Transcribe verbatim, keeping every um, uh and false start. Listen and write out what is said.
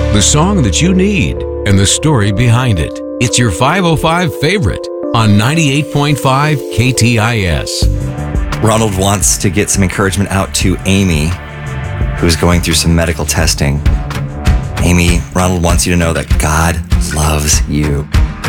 the song that you need, and the story behind it. It's your five oh five favorite on ninety-eight point five K T I S. Ronald wants to get some encouragement out to Amy, who's going through some medical testing. Amy, Ronald wants you to know that God loves you.